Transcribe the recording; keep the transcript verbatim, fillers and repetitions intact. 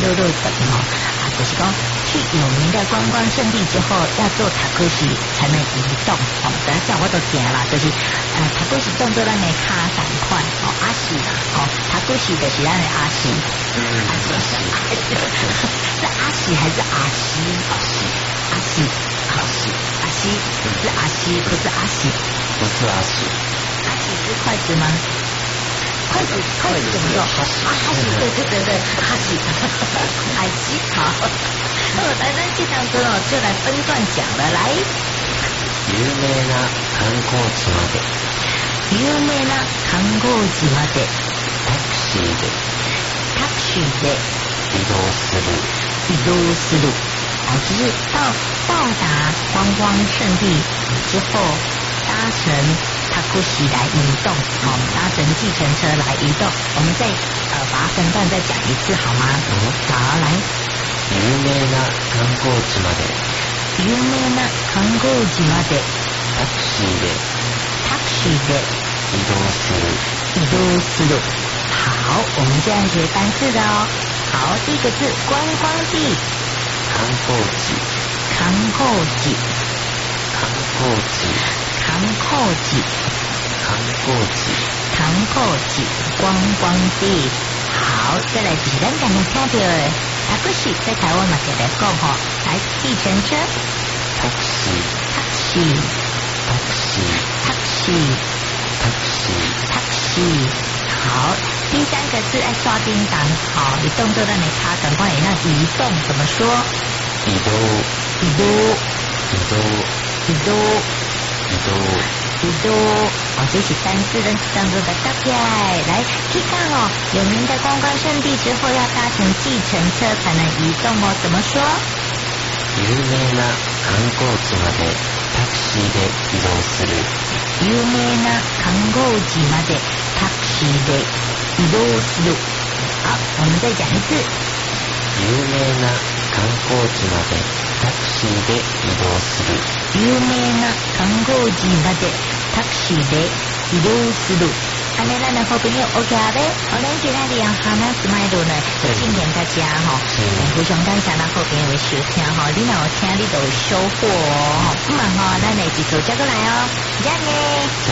溜溜等哦，啊，就是讲去有名的观光胜地之后，要坐塔克西才能移动。哦，等下讲我都行啦，就是呃塔克西动作咱的卡三块哦，阿西啦，哦，塔克西就是咱的阿西，嗯，阿西是是阿西还是阿西？阿西阿西阿西阿西是阿西，不是阿西， 不是阿西， 阿西是筷子吗？筷子，筷子怎么用？哈西，哈西，对对对对，哈西，哈西，好。那么来，咱这堂课哦，就来分段讲了。来， 有名な観光地まで、 有名な観光地まで、 タクシーで、 タクシーで移動する、 移動する。哦，就是到到达观光胜地之后，搭乘塔库西来移动，好、哦，搭乘计程车来移动。我们再呃把它分段再讲一次好吗？嗯，好，来。 有名な観光地まで、 有名な観光地まで、 タクシーで、 タクシーで移動する、 移動する。好，我们这样学单字的哦。好，第一个字观光地。 観光地、 観光地、 観光地、 観光地、 観光地、 観光地、观光地。好，再来就是咱刚刚听到的塔克西，在台湾嘛就来讲吼，来计程车。 タクシー、 タクシー、 タクシー、 タクシー、 タクシー、 タクシー。好，第三个字爱刷叮当，好，你动作让你卡赶快那移动怎么说？ 移動、 移動、 移動、 移動、 移動、 移動。哦，这是单字的当中的搭起来，来去看哦。有名的观光胜地之后，要搭乘计程车才能移动哦。怎么说？ 有名な観光地までタクシーで移動する。 有名な観光地までタクシーで移動する。好，我们再讲一次。 有名な観光地までタクシーで移動する。 有名な観光地までタクシーで移動する。安尼咱的好朋友 OK 啊呗，我们今天的杨哈那斯麦路呢，就敬献大家哈，互相感谢咱好朋友的收听哈，你若有听你就有收获哦，唔嘛哈，咱来继续接过来哦，再见。